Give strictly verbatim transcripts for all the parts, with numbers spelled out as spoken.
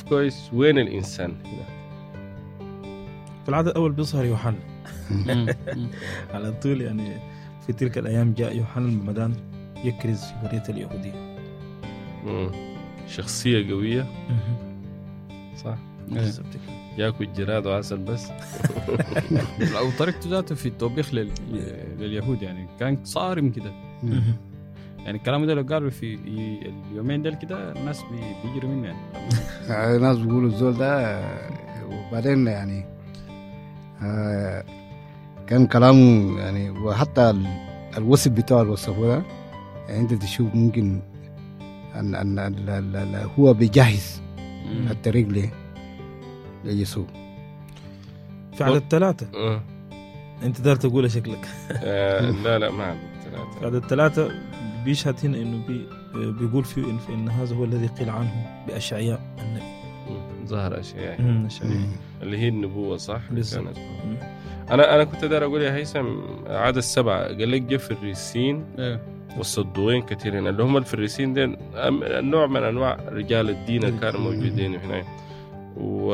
كويس وين الإنسان هنا. في العدد الأول بيظهر يوحنا على طول، يعني في تلك الأيام جاء يوحنا المعمدان يكرز في برية اليهودية. مم. شخصية قوية صح. ياكل جراد وعسل بس. أو طريقته ذاته في التوبيخ لل... لليهود يعني كان صارم كده. يعني الكلام ده لو قالوا في اليومين ده كده الناس بيجروا منه يعني. الناس بيقولوا الزول ده. وبعدين يعني آه كان كلامه يعني، وحتى الوصف بتاعه الوصفه ده يعني انت تشوف ممكن ان ان ال ال ال هو بيجهز الطريق ليه ليسوع. في عدد ثلاثة أه. انت دار تقول شكلك. آه لا لا ما عدد ثلاثة. عدد ثلاثة بيشهد هنا انه بي بيقول فيه إن, إن هذا هو الذي قيل عنه بأشعياء النبي. ظهر أشعياء اللي هي النبوة صح. كانت. أنا أنا كنت دار أقول يا هيثم عدد السبعة قال لك جا فريسين والصدوقين كثيرين اللي هم الفريسين دين نوع من أنواع رجال الدين كانوا موجودين هنا. و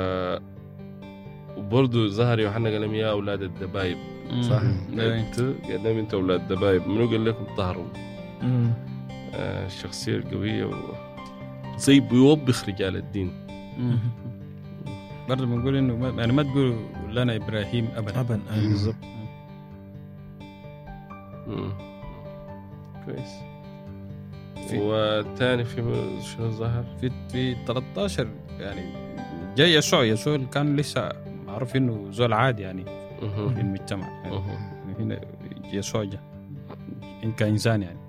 وبرضه ظهر يوحنا قال لهم يا أولاد الدبايب صح. أنتوا قال لهم أنتوا أولاد الدبايب منو قال لكم طهروا. آه الشخصية القوية و... زي بيوبخ رجال الدين. برضه بنقول إنه يعني ما تقولوا لنا إبراهيم أبا أبا بالضبط. كويس. والثاني في شنو ظهر في في ثلاثة عشر يعني جاي يسوع يسوع كان لسه معروف إنه زول عادي يعني في المجتمع يعني هنا يسوع جاء إن كإنسان يعني.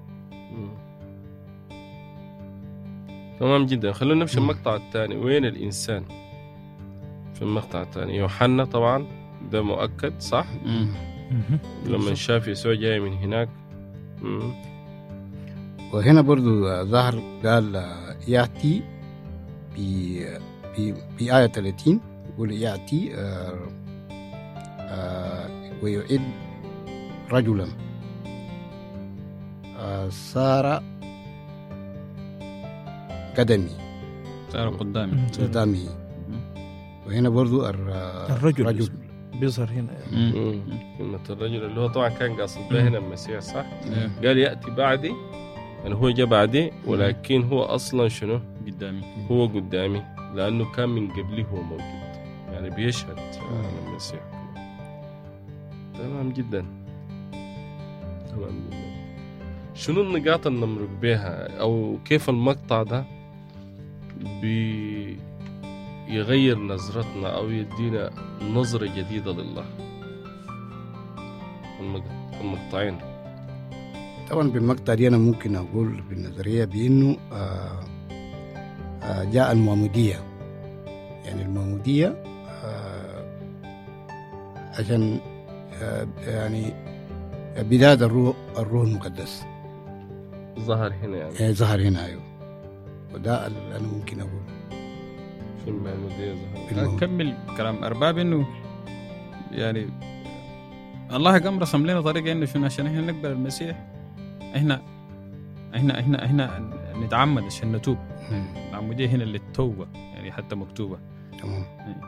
تمام جدا. خلونا نمشي المقطع الثاني وين الإنسان في المقطع الثاني. يوحنا طبعا ده مؤكد صح. لما شاف يسوع جاي من هناك. مم. وهنا برضو ظهر قال يأتي في في في آية ثلاثين يقول يأتي آه آه ويعد رجلا آه صار قدمي صار قدامي قدامي. وهنا برضو الرجل رجل بيظهر هنا كلمة الرجل اللي هو طبعا كان قاصد به هنا المسيح صح. قال يأتي بعدي يعني هو جاء بعدي ولكن هو أصلا شنو قدامي هو قدامي لأنه كان من قبله هو موجود يعني بيشهد عن المسيح. تمام جدا تمام جدا. شنو النقاط اللي نمرق بها أو كيف المقطع ده بيغير نظرتنا أو يدينا نظرة جديدة لله. المقطعين طبعا بالمقطع دي أنا ممكن أقول بالنظرية بأنه آه آه جاء المعمودية يعني المعمودية آه عشان آه يعني بداية الروح الروح المقدس ظهر هنا يعني, يعني ظهر هنا أيوه. وده اللي أنا ممكن أقول في المعمودية ظهر. أكمل كلام أرباب إنه يعني الله قام رسم لنا طريقة إنه شنو عشان إحنا نقبل المسيح إحنا إحنا إحنا إحنا نتعمد عشان نتوب. العمودية هنا للتوبة يعني حتى مكتوبة. تمام.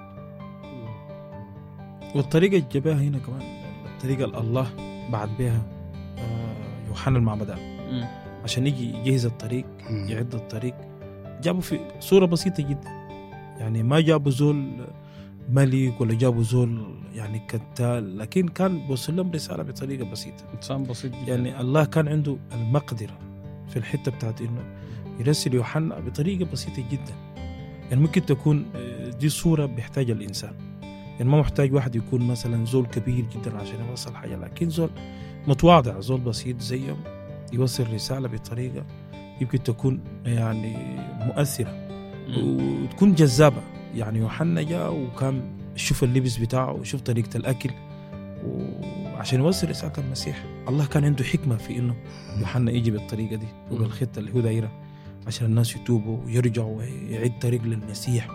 والطريقة الجباها هنا كمان الطريقة الله بعد بها يوحنا المعمدان عشان يجي يجهز الطريق يعد الطريق. جابوا في صورة بسيطة جدا يعني ما جابوا زول ملك ولا جابوا زول يعني كتال لكن كان بوصل لهم رسالة بطريقة بسيطة إنسان بسيط جدا. يعني الله كان عنده المقدرة في الحتة بتاعت إنه يرسل يوحنا بطريقة بسيطة جدا. يعني ممكن تكون دي صورة بيحتاج الإنسان يعني ما محتاج واحد يكون مثلا زول كبير جدا عشان يوصل حاجة لكن زول متواضع زول بسيط زيهم يوصل رسالة بطريقة يمكن تكون يعني مؤثرة وتكون جذابة. يعني يوحنا جاء وكان شوف اللبس بتاعه وشوف طريقة الأكل وعشان يوصل رسالة المسيح. الله كان عنده حكمة في إنه يوحنا يجي بالطريقة دي وبالخطة اللي هو دايرة عشان الناس يتوبوا ويرجعوا ويعيد طريق للمسيح.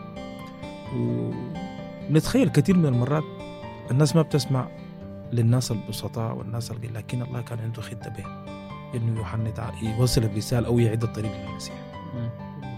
ونتخيل كثير من المرات الناس ما بتسمع للناس البسطاء والناس القليل لكن الله كان عنده خطة به إنه يوحنا يوصل الرسالة أو يعيد الطريق للمسيح.